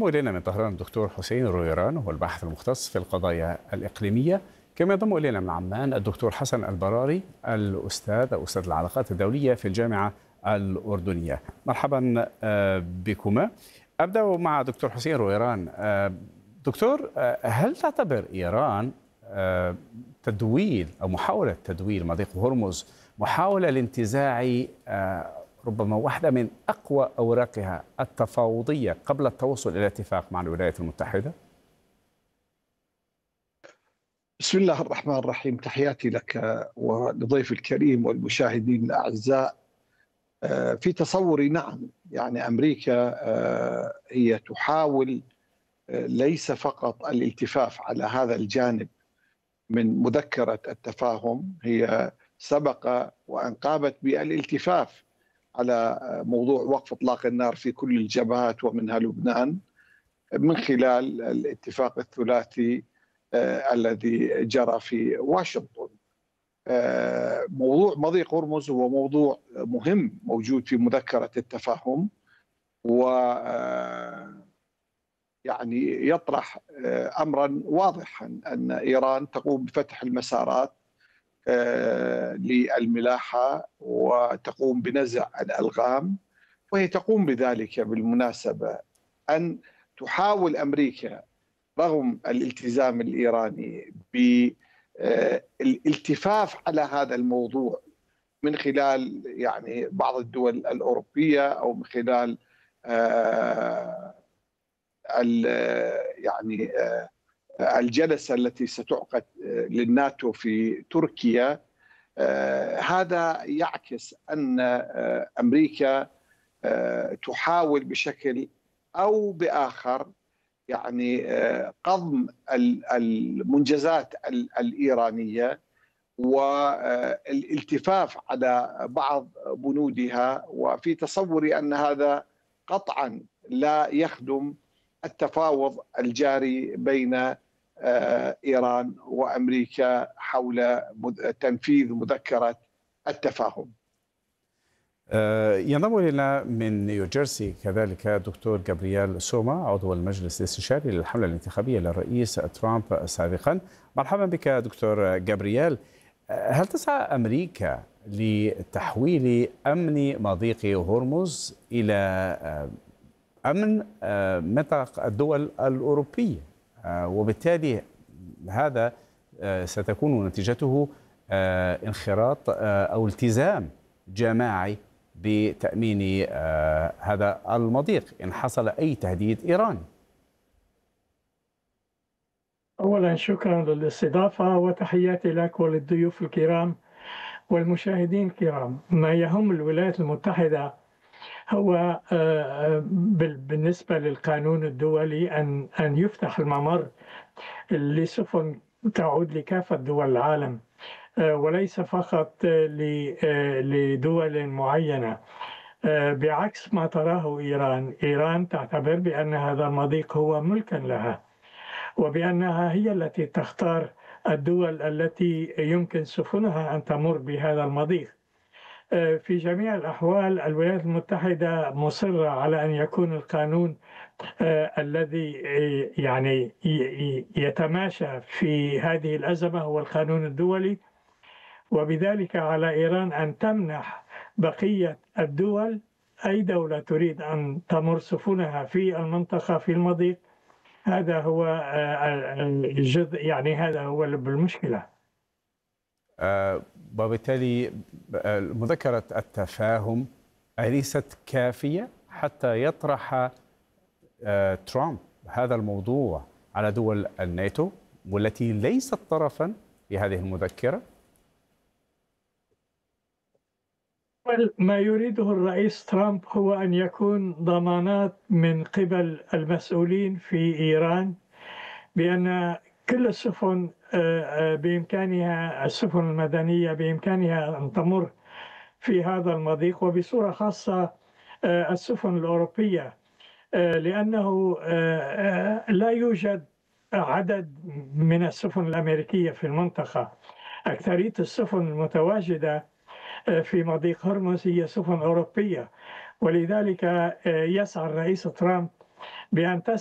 ينضم إلينا من طهران الدكتور حسين رويران، وهو الباحث المختص في القضايا الإقليمية. كما ينضم إلينا من عمان الدكتور حسن البراري، أستاذ العلاقات الدولية في الجامعة الأردنية. مرحبا بكما. أبدأ مع دكتور حسين رويران. دكتور، هل تعتبر إيران تدويل أو محاولة تدويل مضيق هرمز محاولة لانتزاع ربما واحدة من أقوى أوراقها التفاوضية قبل التوصل إلى اتفاق مع الولايات المتحدة؟ بسم الله الرحمن الرحيم. تحياتي لك ولضيف الكريم والمشاهدين الأعزاء. في تصوري نعم، يعني أمريكا هي تحاول ليس فقط الالتفاف على هذا الجانب من مذكرة التفاهم، هي سبق وأن قامت بالالتفاف على موضوع وقف إطلاق النار في كل الجبهات ومنها لبنان من خلال الاتفاق الثلاثي الذي جرى في واشنطن. موضوع مضيق هرمز هو موضوع مهم موجود في مذكرة التفاهم، و يعني يطرح أمرا واضحا أن إيران تقوم بفتح المسارات للملاحة وتقوم بنزع الألغام، وهي تقوم بذلك بالمناسبة أن تحاول أمريكا رغم الالتزام الإيراني بالالتفاف على هذا الموضوع من خلال يعني بعض الدول الأوروبية أو من خلال يعني الجلسة التي ستعقد للناتو في تركيا. هذا يعكس أن أمريكا تحاول بشكل أو بآخر يعني قضم المنجزات الإيرانية والالتفاف على بعض بنودها، وفي تصوري أن هذا قطعا لا يخدم التفاوض الجاري بين إيران وأمريكا حول تنفيذ مذكرة التفاهم. ينضم إلينا من نيوجيرسي كذلك دكتور جابرييل سوما، عضو المجلس الاستشاري للحملة الانتخابية للرئيس ترامب سابقا. مرحبا بك دكتور جابرييل. هل تسعى أمريكا لتحويل أمن مضيق هرمز إلى أمن منطقة الدول الأوروبية، وبالتالي هذا ستكون نتيجته انخراط أو التزام جماعي بتأمين هذا المضيق إن حصل أي تهديد إيراني؟ أولا شكرا للاستضافة وتحياتي لك وللضيوف الكرام والمشاهدين الكرام. ما يهم الولايات المتحدة هو بالنسبة للقانون الدولي أن يفتح الممر لسفن تعود لكافة دول العالم، وليس فقط لدول معينة، بعكس ما تراه إيران تعتبر بأن هذا المضيق هو ملكا لها، وبأنها هي التي تختار الدول التي يمكن سفنها أن تمر بهذا المضيق. في جميع الأحوال الولايات المتحدة مصرة على أن يكون القانون الذي يعني يتماشى في هذه الأزمة هو القانون الدولي، وبذلك على إيران أن تمنح بقية الدول أي دولة تريد أن تمر سفنها في المنطقة في المضيق. هذا هو الجزء، يعني هذا هو لب المشكلة. وبالتالي مذكرة التفاهم أليست كافية حتى يطرح ترامب هذا الموضوع على دول الناتو والتي ليست طرفا في هذه المذكرة؟ ما يريده الرئيس ترامب هو أن يكون ضمانات من قبل المسؤولين في إيران بأن كل السفن بإمكانها، السفن المدنية بإمكانها أن تمر في هذا المضيق، وبصورة خاصة السفن الأوروبية، لأنه لا يوجد عدد من السفن الأمريكية في المنطقة. أكثرية السفن المتواجدة في مضيق هرمز هي سفن أوروبية، ولذلك يسعى الرئيس ترامب بأن